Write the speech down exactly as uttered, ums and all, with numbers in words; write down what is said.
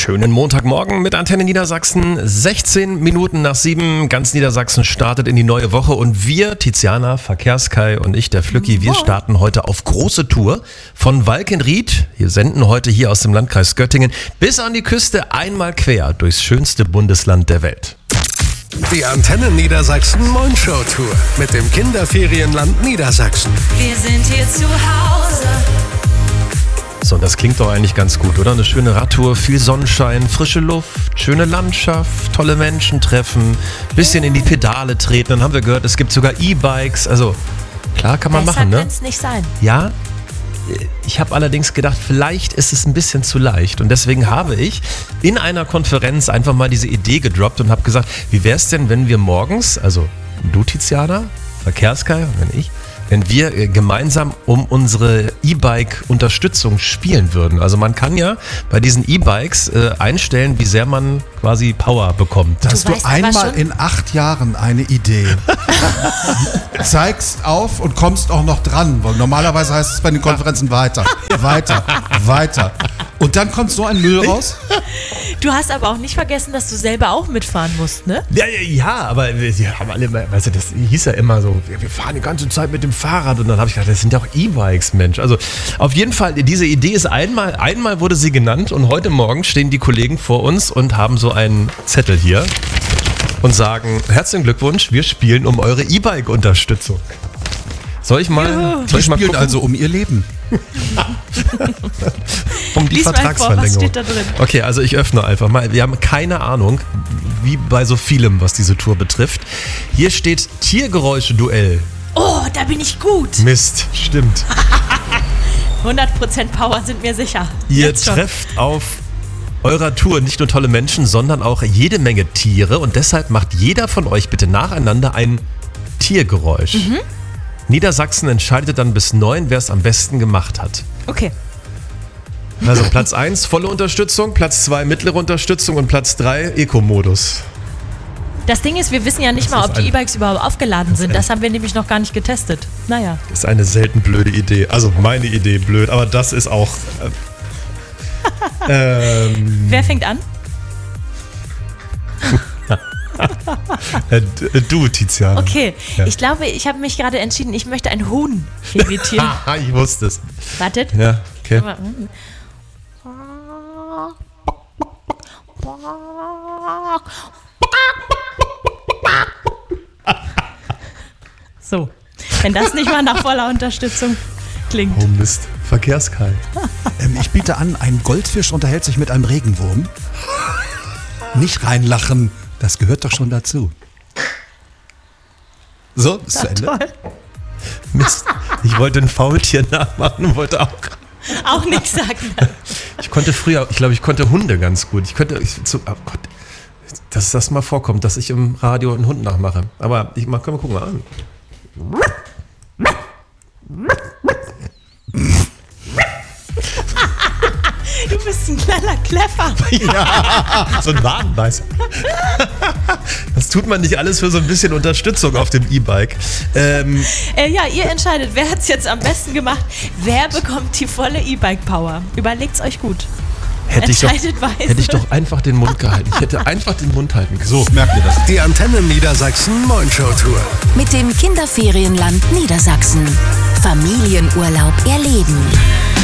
Schönen Montagmorgen mit Antenne Niedersachsen. sechzehn Minuten nach sieben. Ganz Niedersachsen startet in die neue Woche und wir, Tiziana, Verkehrskai und ich, der Flücki, wir starten heute auf große Tour von Walkenried. Wir senden heute hier aus dem Landkreis Göttingen bis an die Küste einmal quer durchs schönste Bundesland der Welt. Die Antenne Niedersachsen Moin-Show Tour mit dem Kinderferienland Niedersachsen. Wir sind hier zu Hause. So, das klingt doch eigentlich ganz gut, oder? Eine schöne Radtour, viel Sonnenschein, frische Luft, schöne Landschaft, tolle Menschen treffen, bisschen in die Pedale treten. Dann haben wir gehört, es gibt sogar E-Bikes. Also, klar kann man Besser machen, ne? kann's nicht sein. Ja, ich habe allerdings gedacht, vielleicht ist es ein bisschen zu leicht. Und deswegen habe ich in einer Konferenz einfach mal diese Idee gedroppt und habe gesagt, wie wäre es denn, wenn wir morgens, also du Tiziana, Verkehrskai und wenn ich, wenn wir gemeinsam um unsere E-Bike-Unterstützung spielen würden. Also man kann ja bei diesen E-Bikes äh, einstellen, wie sehr man quasi Power bekommt. Hast du, weißt aber einmal schon- in acht Jahren eine Idee, zeigst auf und kommst auch noch dran, weil normalerweise heißt es bei den Konferenzen weiter, weiter, weiter. Und dann kommt so ein Müll raus. Du hast aber auch nicht vergessen, dass du selber auch mitfahren musst, ne? Ja, ja, ja, aber wir wir haben alle, mal- weißt du, das hieß ja immer so, wir wir fahren die ganze Zeit mit dem Fahrrad und dann habe ich gedacht, das sind ja auch E-Bikes, Mensch. Also auf jeden Fall, diese Idee ist einmal, einmal wurde sie genannt und heute Morgen stehen die Kollegen vor uns und haben so einen Zettel hier und sagen, herzlichen Glückwunsch, wir spielen um eure E-Bike-Unterstützung. Soll ich mal, soll Die ich mal spielen gucken? also um ihr Leben. Um die Lies mal vor, Vertragsverlängerung. was steht da drin? Okay, also ich öffne einfach mal. Wir haben keine Ahnung, wie bei so vielem, was diese Tour betrifft. Hier steht Tiergeräusche-Duell. Oh, da bin ich gut. Mist, stimmt. hundert Prozent Power sind mir sicher. Ihr Jetzt schon. trefft auf eurer Tour nicht nur tolle Menschen, sondern auch jede Menge Tiere. Und deshalb macht jeder von euch bitte nacheinander ein Tiergeräusch. Mhm. Niedersachsen entscheidet dann bis neun, wer es am besten gemacht hat. Okay. Also Platz eins volle Unterstützung, Platz zwei mittlere Unterstützung und Platz drei Eco-Modus. Das Ding ist, wir wissen ja nicht Das mal, ist ob die ein- E-Bikes überhaupt aufgeladen sind. Das haben wir nämlich noch gar nicht getestet. Naja. Das ist eine selten blöde Idee. Also meine Idee blöd, aber das ist auch... Äh, ähm, Wer fängt an? äh, d- du, Tiziana. Okay. Ja. Ich glaube, ich habe mich gerade entschieden, ich möchte ein Huhn imitieren. Haha, ich wusste es. Wartet. Ja, okay. So. Wenn das nicht mal nach voller Unterstützung klingt. Oh Mist, Verkehrskalt. Ähm, ich biete an, ein Goldfisch unterhält sich mit einem Regenwurm. Nicht reinlachen, das gehört doch schon dazu. So, ist zu Ende. Toll. Mist, ich wollte ein Faultier nachmachen und wollte auch... Auch nichts sagen. Ich konnte früher, ich glaube, ich konnte Hunde ganz gut. Ich könnte, ich, so, oh Gott, dass das mal vorkommt, dass ich im Radio einen Hund nachmache. Aber ich mal, können wir gucken mal an. Du bist ein kleiner Kleffer. So ein Wadenbeißer. Das tut man nicht alles für so ein bisschen Unterstützung auf dem E-Bike. Ähm, Äh, ja, ihr entscheidet, wer hat es jetzt am besten gemacht. Wer bekommt die volle E-Bike-Power? Überlegt's euch gut. hätte, ich doch, Entscheidet weise. hätte ich doch einfach den Mund gehalten. Ich hätte einfach den Mund halten können. So, Merkt ihr das? Die Antenne Niedersachsen Moin-Show Tour. Mit dem Kinderferienland Niedersachsen. Familienurlaub erleben.